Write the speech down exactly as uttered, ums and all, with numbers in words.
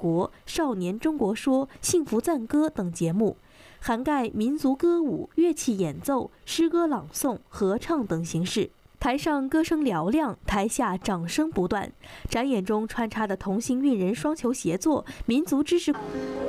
国》《少年中国说》《幸福赞歌》等节目，涵盖民族歌舞、乐器演奏、诗歌朗诵、合唱等形式。台上歌声嘹亮，台下掌声不断。展演中穿插的同心运人双球协作、民族知识。